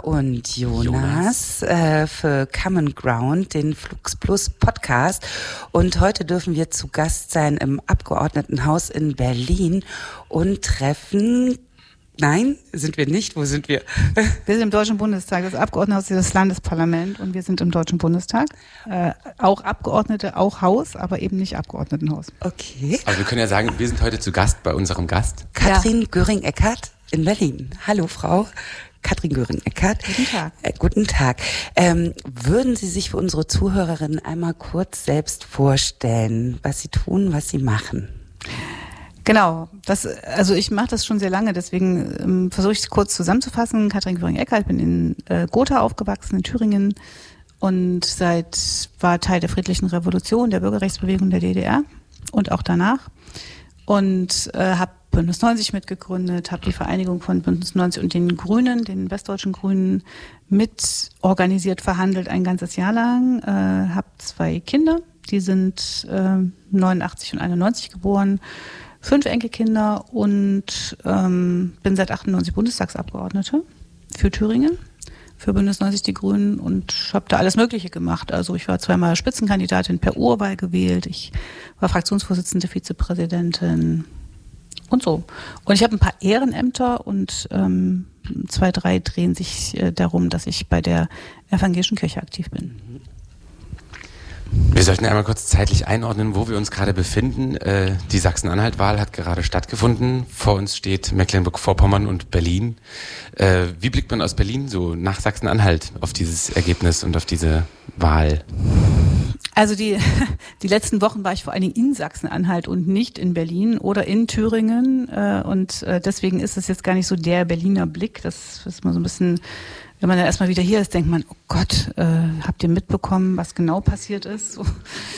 und Jonas für Common Ground, den Flux Plus Podcast. Und heute dürfen wir zu Gast sein im Abgeordnetenhaus in Berlin und treffen... Nein, sind wir nicht. Wo sind wir? Wir sind im Deutschen Bundestag, das Abgeordnetenhaus ist das Landesparlament und wir sind im Deutschen Bundestag. Auch Abgeordnete, auch Haus, aber eben nicht Abgeordnetenhaus. Okay. Aber wir können ja sagen, wir sind heute zu Gast bei unserem Gast. Katrin Göring-Eckardt in Berlin. Hallo Frau Katrin Göring-Eckardt. Guten Tag. Guten Tag. Würden Sie sich für unsere Zuhörerinnen einmal kurz selbst vorstellen, was Sie tun, was Sie machen? Genau, also ich mache das schon sehr lange, deswegen versuche ich es kurz zusammenzufassen. Katrin Göring-Eckardt, bin in Gotha aufgewachsen, in Thüringen und war Teil der friedlichen Revolution, der Bürgerrechtsbewegung der DDR und auch danach und habe Bündnis 90 mitgegründet, habe die Vereinigung von Bündnis 90 und den Grünen, den westdeutschen Grünen, mit organisiert, verhandelt ein ganzes Jahr lang, habe 2 Kinder, die sind 89 und 91 geboren, 5 Enkelkinder und bin seit 98 Bundestagsabgeordnete für Thüringen, für Bündnis 90 die Grünen und habe da alles Mögliche gemacht. Also ich war 2-mal Spitzenkandidatin per Urwahl gewählt, ich war Fraktionsvorsitzende, Vizepräsidentin und so. Und ich habe ein paar Ehrenämter und 2, 3 drehen sich darum, dass ich bei der Evangelischen Kirche aktiv bin. Wir sollten einmal kurz zeitlich einordnen, wo wir uns gerade befinden. Die Sachsen-Anhalt-Wahl hat gerade stattgefunden. Vor uns steht Mecklenburg-Vorpommern und Berlin. Wie blickt man aus Berlin so nach Sachsen-Anhalt auf dieses Ergebnis und auf diese Wahl? Also die letzten Wochen war ich vor allen Dingen in Sachsen-Anhalt und nicht in Berlin oder in Thüringen. Und deswegen ist es jetzt gar nicht so der Berliner Blick. Das ist mal so ein bisschen... Wenn man dann erstmal wieder hier ist, denkt man, oh Gott, habt ihr mitbekommen, was genau passiert ist? So.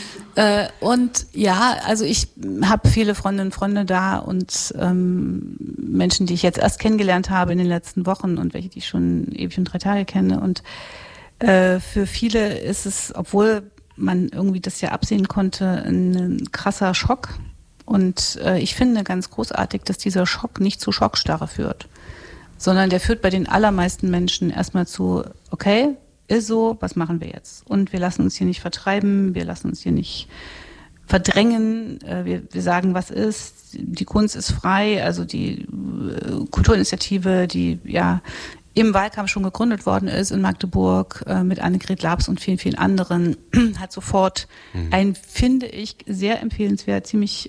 Und ja, also ich habe viele Freundinnen und Freunde da und Menschen, die ich jetzt erst kennengelernt habe in den letzten Wochen und welche, die ich schon ewig und 3 Tage kenne. Und für viele ist es, obwohl man irgendwie das ja absehen konnte, ein krasser Schock. Und ich finde ganz großartig, dass dieser Schock nicht zu Schockstarre führt, sondern der führt bei den allermeisten Menschen erstmal zu, okay, ist so, was machen wir jetzt? Und wir lassen uns hier nicht vertreiben, wir lassen uns hier nicht verdrängen, wir sagen, was ist, die Kunst ist frei, also die Kulturinitiative, die ja im Wahlkampf schon gegründet worden ist in Magdeburg mit Annegret Labs und vielen, vielen anderen, hat sofort ein, finde ich, sehr empfehlenswert, ziemlich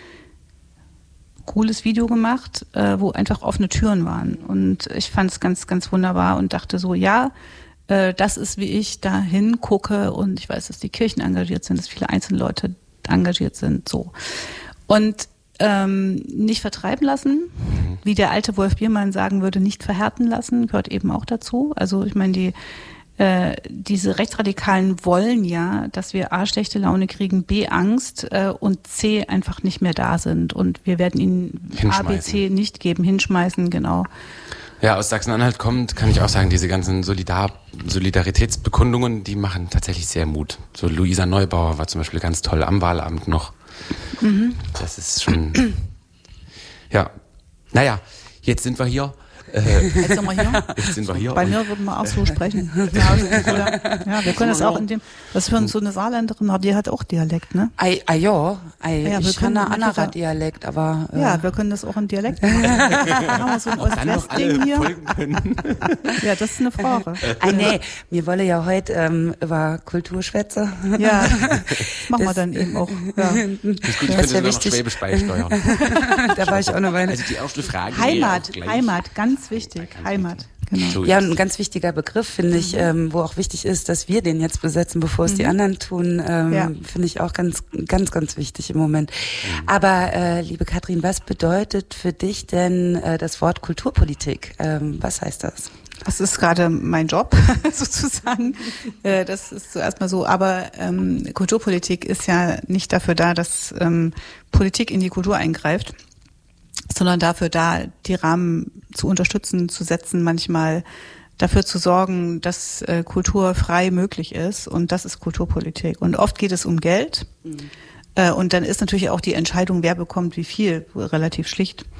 cooles Video gemacht, wo einfach offene Türen waren. Und ich fand es ganz, ganz wunderbar und dachte so, ja, das ist, wie ich da hingucke. Und ich weiß, dass die Kirchen engagiert sind, dass viele einzelne Leute engagiert sind. So. Und nicht vertreiben lassen, wie der alte Wolf Biermann sagen würde, nicht verhärten lassen, gehört eben auch dazu. Also ich meine, diese Rechtsradikalen wollen ja, dass wir A, schlechte Laune kriegen, B, Angst und C, einfach nicht mehr da sind. Und wir werden ihnen A, B, C nicht geben, hinschmeißen, genau. Ja, aus Sachsen-Anhalt kommt, kann ich auch sagen, diese ganzen Solidaritätsbekundungen, die machen tatsächlich sehr Mut. So Luisa Neubauer war zum Beispiel ganz toll am Wahlabend noch. Das ist schon... Ja, naja, jetzt sind wir hier. Jetzt sind wir hier. Jetzt sind wir hier. Bei mir würden wir auch so sprechen. Ja, wir können das auch in dem, was für uns so eine Saarländerin hat, die hat auch Dialekt, ne? Ich kann einen anderen Dialekt, aber... Ja, wir können das auch in Dialekt machen. Haben wir so ein Ost-West-Ding hier. Ja, das ist eine Frage. Nee, wir wollen ja heute über Kultur schwätzen. Ja, das machen wir dann eben auch. Ja. Das ist gut, ich könnte sogar noch Schwäbisch beisteuern. Da war ich auch noch weiter. Also die erste Frage Heimat, ganz wichtig, Heimat. Genau. Ja, und ein ganz wichtiger Begriff, finde ich, wo auch wichtig ist, dass wir den jetzt besetzen, bevor es die anderen tun, finde ich auch ganz, ganz, ganz wichtig im Moment. Aber liebe Katrin, was bedeutet für dich denn das Wort Kulturpolitik? Was heißt das? Das ist gerade mein Job, sozusagen. Das ist zuerst mal so. Aber Kulturpolitik ist ja nicht dafür da, dass Politik in die Kultur eingreift, sondern dafür da, die Rahmen zu unterstützen, zu setzen, manchmal dafür zu sorgen, dass Kultur frei möglich ist. Und das ist Kulturpolitik. Und oft geht es um Geld. Und dann ist natürlich auch die Entscheidung, wer bekommt wie viel, relativ schlicht.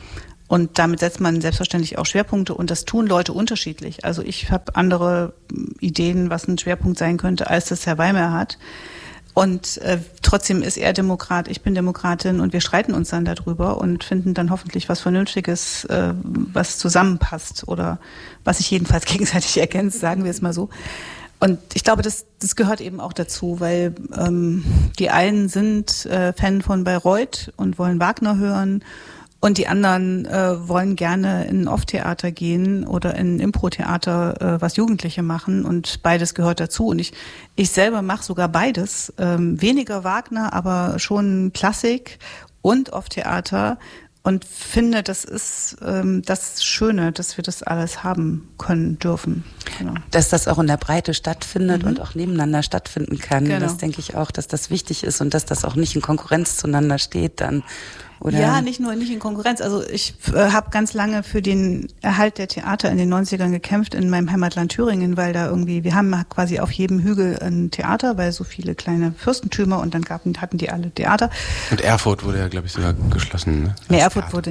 Und damit setzt man selbstverständlich auch Schwerpunkte und das tun Leute unterschiedlich. Also ich habe andere Ideen, was ein Schwerpunkt sein könnte, als das Herr Weimer hat. Und trotzdem ist er Demokrat, ich bin Demokratin und wir streiten uns dann darüber und finden dann hoffentlich was Vernünftiges, was zusammenpasst oder was sich jedenfalls gegenseitig ergänzt, sagen wir es mal so. Und ich glaube, das gehört eben auch dazu, weil die einen sind Fan von Bayreuth und wollen Wagner hören und die anderen wollen gerne in ein Off-Theater gehen oder in ein Impro-Theater, was Jugendliche machen und beides gehört dazu. Und ich selber mache sogar beides, weniger Wagner, aber schon Klassik und Off-Theater. Und finde, das ist das Schöne, dass wir das alles haben können, dürfen. Genau. Dass das auch in der Breite stattfindet und auch nebeneinander stattfinden kann. Genau. Das denke ich auch, dass das wichtig ist und dass das auch nicht in Konkurrenz zueinander steht dann. Oder? Ja, nicht in Konkurrenz. Also ich habe ganz lange für den Erhalt der Theater in den 90ern gekämpft in meinem Heimatland Thüringen, weil da irgendwie, wir haben quasi auf jedem Hügel ein Theater, weil so viele kleine Fürstentümer und dann hatten die alle Theater. Und Erfurt wurde ja, glaube ich, sogar geschlossen, ne? Nee, Erfurt wurde,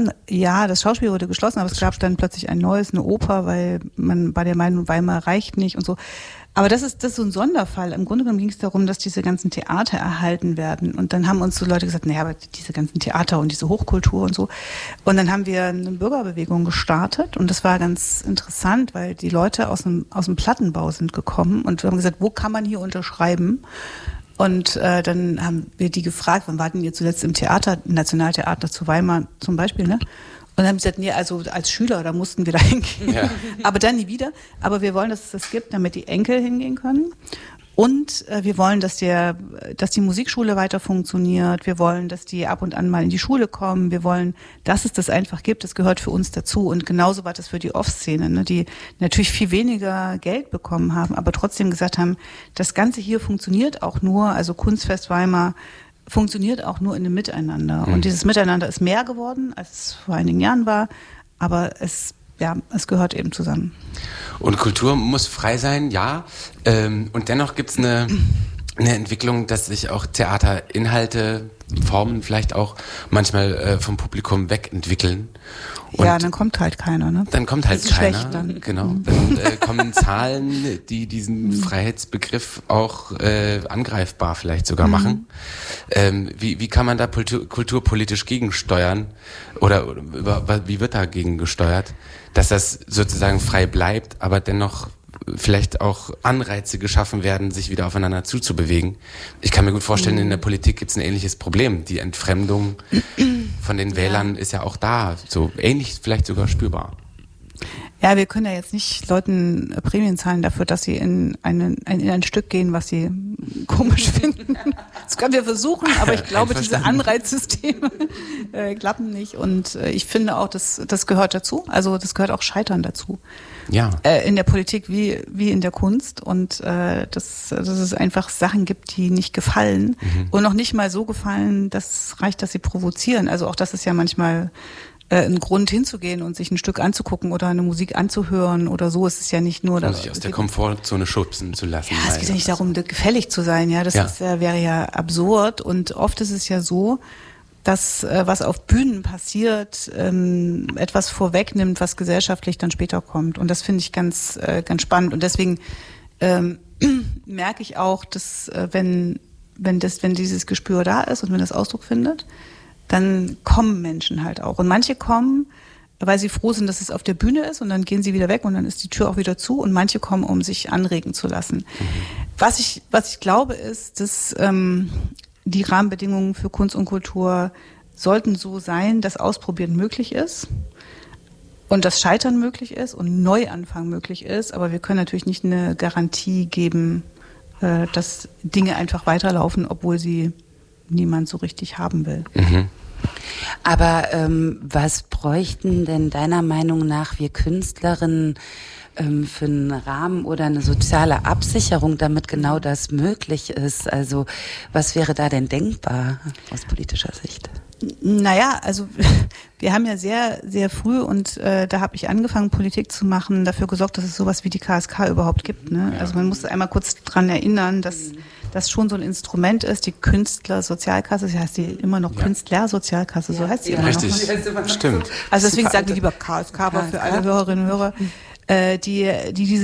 das Schauspiel wurde geschlossen, aber es gab dann plötzlich ein neues, eine Oper, weil man war der Meinung, Weimar reicht nicht und so. Aber das ist so ein Sonderfall. Im Grunde genommen ging es darum, dass diese ganzen Theater erhalten werden. Und dann haben uns so Leute gesagt, naja, aber diese ganzen Theater und diese Hochkultur und so. Und dann haben wir eine Bürgerbewegung gestartet. Und das war ganz interessant, weil die Leute aus dem Plattenbau sind gekommen. Und wir haben gesagt, wo kann man hier unterschreiben? Und dann haben wir die gefragt, wann war denn ihr zuletzt im Theater, Nationaltheater zu Weimar zum Beispiel, ne? Und dann haben sie gesagt, nee, also als Schüler, da mussten wir da hingehen. Ja. Aber dann nie wieder. Aber wir wollen, dass es das gibt, damit die Enkel hingehen können. Und wir wollen, dass die Musikschule weiter funktioniert. Wir wollen, dass die ab und an mal in die Schule kommen. Wir wollen, dass es das einfach gibt. Das gehört für uns dazu. Und genauso war das für die Off-Szene, ne, die natürlich viel weniger Geld bekommen haben, aber trotzdem gesagt haben, das Ganze hier funktioniert auch nur, also Kunstfest Weimar funktioniert auch nur in einem Miteinander. Und dieses Miteinander ist mehr geworden, als es vor einigen Jahren war, aber es gehört eben zusammen. Und Kultur muss frei sein, ja. Und dennoch gibt es eine Entwicklung, dass sich auch Theaterinhalte, Formen vielleicht auch manchmal vom Publikum wegentwickeln. Und ja, dann kommt halt keiner, ne? Dann kommt halt keiner. Schlecht dann. Genau. Dann kommen Zahlen, die diesen Freiheitsbegriff auch angreifbar vielleicht sogar machen. Wie kann man da kulturpolitisch gegensteuern? Oder wie wird dagegen gesteuert, dass das sozusagen frei bleibt, aber dennoch vielleicht auch Anreize geschaffen werden, sich wieder aufeinander zuzubewegen. Ich kann mir gut vorstellen, in der Politik gibt es ein ähnliches Problem. Die Entfremdung von den Wählern ist ja auch da, so ähnlich vielleicht sogar spürbar. Ja, wir können ja jetzt nicht Leuten Prämien zahlen dafür, dass sie in ein Stück gehen, was sie komisch finden. Das können wir versuchen, aber ich glaube, diese Anreizsysteme klappen nicht. Und ich finde auch, das gehört dazu. Also das gehört auch Scheitern dazu. Ja. In der Politik wie in der Kunst. Und dass es einfach Sachen gibt, die nicht gefallen. Und noch nicht mal so gefallen, dass reicht, dass sie provozieren. Also auch das ist ja manchmal ein Grund hinzugehen und sich ein Stück anzugucken oder eine Musik anzuhören oder so. Es ist ja nicht nur... Um sich aus der Komfortzone schubsen zu lassen. Ja, es geht ja nicht darum, gefällig zu sein. Ja, das wäre ja absurd. Und oft ist es ja so, dass was auf Bühnen passiert, etwas vorwegnimmt, was gesellschaftlich dann später kommt. Und das finde ich ganz spannend. Und deswegen merke ich auch, dass wenn dieses Gespür da ist und wenn das Ausdruck findet, dann kommen Menschen halt auch. Und manche kommen, weil sie froh sind, dass es auf der Bühne ist und dann gehen sie wieder weg und dann ist die Tür auch wieder zu und manche kommen, um sich anregen zu lassen. Was ich glaube ist, dass die Rahmenbedingungen für Kunst und Kultur sollten so sein, dass Ausprobieren möglich ist und das Scheitern möglich ist und Neuanfang möglich ist, aber wir können natürlich nicht eine Garantie geben, dass Dinge einfach weiterlaufen, obwohl sie niemand so richtig haben will. Aber was bräuchten denn deiner Meinung nach wir Künstlerinnen für einen Rahmen oder eine soziale Absicherung, damit genau das möglich ist? Also was wäre da denn denkbar aus politischer Sicht? Naja, also wir haben ja sehr, sehr früh und da habe ich angefangen, Politik zu machen, dafür gesorgt, dass es sowas wie die KSK überhaupt gibt. Ne? Ja. Also man muss einmal kurz dran erinnern, dass das schon so ein Instrument ist, die Künstlersozialkasse, sie heißt die immer noch Künstlersozialkasse, so heißt sie immer noch. Richtig, stimmt. Also deswegen sagen wir lieber KSK, aber für alle Hörerinnen und Hörer, die diese